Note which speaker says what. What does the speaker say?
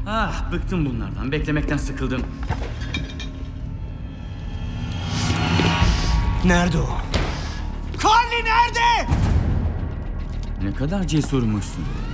Speaker 1: Ah, bıktım bunlardan. Beklemekten sıkıldım.
Speaker 2: Nerede o? Carly nerede?
Speaker 1: Ne kadar cesurmuşsun.